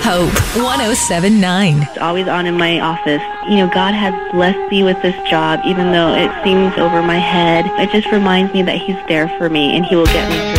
Hope 107.9. It's always on in my office. You know, God has blessed me with this job, even though it seems over my head. It just reminds me that He's there for me and He will get me through.